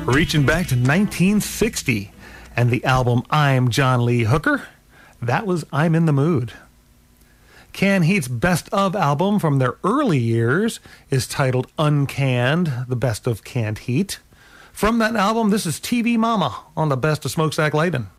Reaching back to 1960 and the album I'm John Lee Hooker, that was I'm in the Mood. Canned Heat's best of album from their early years is titled Uncanned, the best of Canned Heat. From that album, this is TV Mama on the best of Smokestack Leyden.